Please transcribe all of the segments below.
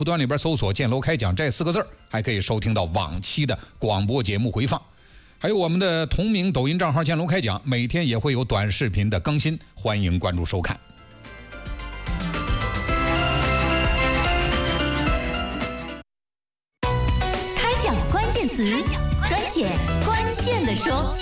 端里边搜索建楼开讲这4个字，还可以收听到往期的广播节目回放。还有我们的同名抖音账号建楼开讲，每天也会有短视频的更新，欢迎关注收看。 开讲关键词，专解关键的说。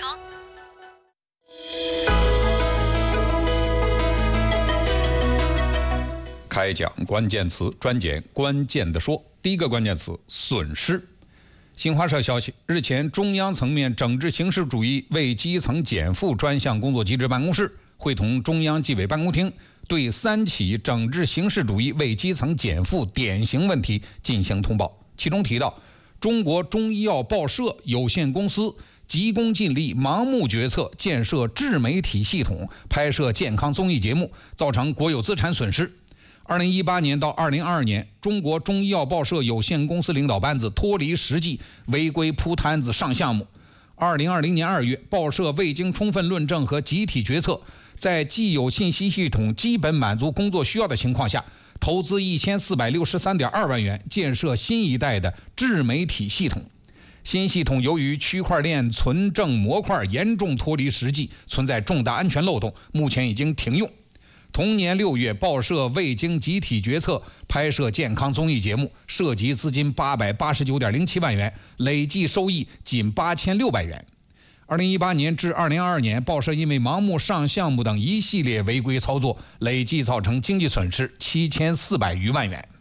开讲关键词，专解关键的说。第一个关键词：损失。新华社消息，日前，中央层面整治形式主义为基层减负专项工作机制办公室会同中央纪委办公厅对3起整治形式主义为基层减负典型问题进行通报。其中提到，中国中医药报社有限公司急功近利、盲目决策，建设自媒体系统，拍摄健康综艺节目，造成国有资产损失。2018年到2022年，中国中医药报社有限公司领导班子脱离实际，违规铺摊子上项目。2020年2月，报社未经充分论证和集体决策，在既有信息系统基本满足工作需要的情况下，投资1463.2万元建设新一代的自媒体系统。新系统由于区块链存证模块严重脱离实际，存在重大安全漏洞，目前已经停用。同年6月，报社未经集体决策拍摄健康综艺节目，涉及资金889.07万元，累计收益仅8600元。2018年至2022年，报社因为盲目上项目等一系列违规操作，累计造成经济损失7400余万元。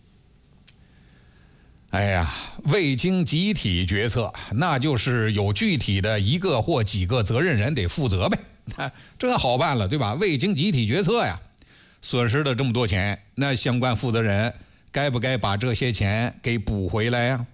哎呀，未经集体决策，那就是有具体的一个或几个责任人得负责呗。这好办了，对吧？未经集体决策呀，损失了这么多钱，那相关负责人该不该把这些钱给补回来呀？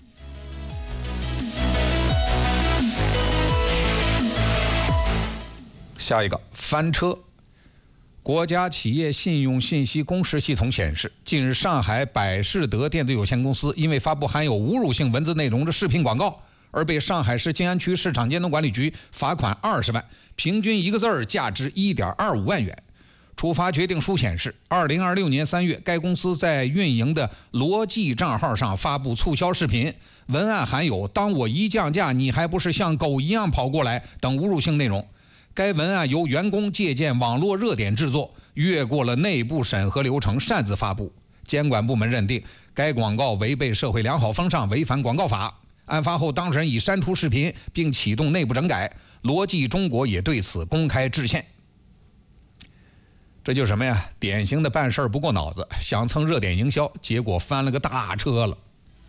下一个，翻车。国家企业信用信息公示系统显示，近日上海百仕德电子有限公司因为发布含有侮辱性文字内容的视频广告，而被上海市静安区市场监督管理局罚款20万，平均一个字儿价值1.25万元。处罚决定书显示，2026年3月，该公司在运营的罗技账号上发布促销视频，文案含有"当我一降价，你还不是像狗一样跑过来"等侮辱性内容。该文案由员工借鉴网络热点制作，越过了内部审核流程擅自发布。监管部门认定该广告违背社会良好风尚，违反广告法。案发后，当事人已删除视频并启动内部整改，罗技中国也对此公开致歉。这就是什么呀？典型的办事不过脑子，想蹭热点营销，结果翻了个大车了。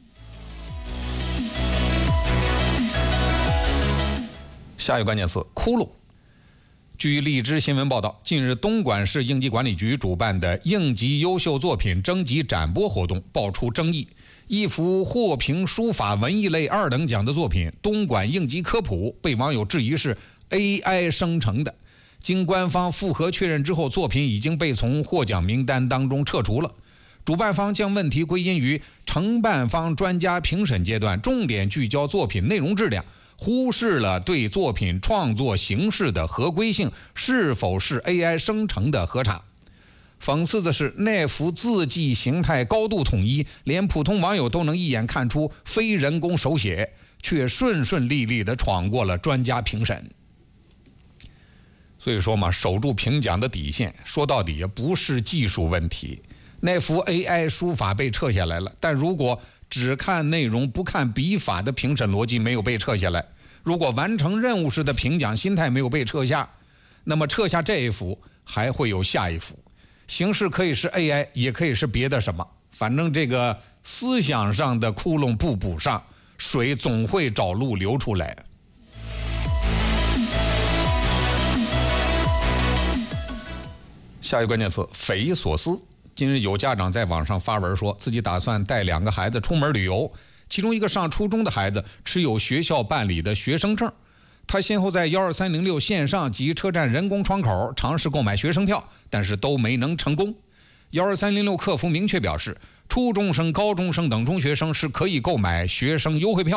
下一个关键词：窟窿。据荔枝新闻报道，近日东莞市应急管理局主办的应急优秀作品征集展播活动爆出争议，一幅获评书法文艺类2等奖的作品《东莞应急科普》被网友质疑是 AI 生成的。经官方复核确认之后，作品已经被从获奖名单当中撤除了。主办方将问题归因于承办方专家评审阶段重点聚焦作品内容质量，忽视了对作品创作形式的合规性是否是 AI 生成的核查。讽刺的是，那幅字迹形态高度统一，连普通网友都能一眼看出非人工手写，却顺顺利利地闯过了专家评审。所以说嘛，守住评奖的底线，说到底也不是技术问题。那幅 AI 书法被撤下来了，但如果只看内容不看笔法的评审逻辑没有被撤下来，如果完成任务式的评奖心态没有被撤下，那么撤下这一幅还会有下一幅。形式可以是 AI， 也可以是别的什么，反正这个思想上的窟窿不补上，水总会找路流出来。下一个关键词：匪夷所思。近日有家长在网上发文说，自己打算带2个孩子出门旅游，其中一个上初中的孩子持有学校办理的学生证，他先后在12306线上及车站人工窗口尝试购买学生票，但是都没能成功。12306客服明确表示，初中生、高中生等中学生是可以购买学生优惠票